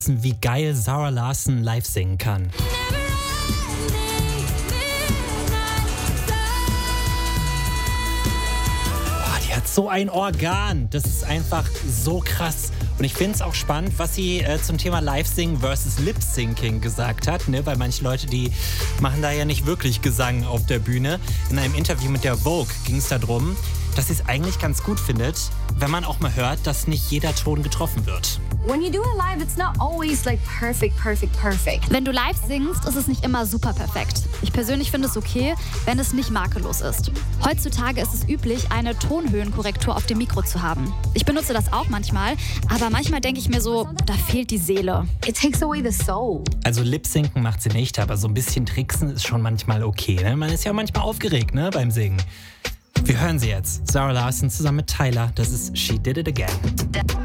wie geil Zara Larsson live singen kann. Die hat so ein Organ. Das ist einfach so krass. Und ich finde es auch spannend, was sie zum Thema Live-Singen versus Lip-Syncing gesagt hat. Ne? Weil manche Leute, die machen da ja nicht wirklich Gesang auf der Bühne. In einem Interview mit der Vogue ging es darum, dass sie es eigentlich ganz gut findet, wenn man auch mal hört, dass nicht jeder Ton getroffen wird. When you do it live, it's not always like perfect. Wenn du live singst, ist es nicht immer super perfekt. Ich persönlich finde es okay, wenn es nicht makellos ist. Heutzutage ist es üblich, eine Tonhöhenkorrektur auf dem Mikro zu haben. Ich benutze das auch manchmal, aber manchmal denke ich mir so, da fehlt die Seele. It takes away the soul. Also Lip-Sinken macht sie nicht, aber so ein bisschen Tricksen ist schon manchmal okay. Ne? Man ist ja manchmal aufgeregt, ne, beim Singen. Wir hören sie jetzt. Zara Larsson zusammen mit Tyler. Das ist She Did It Again.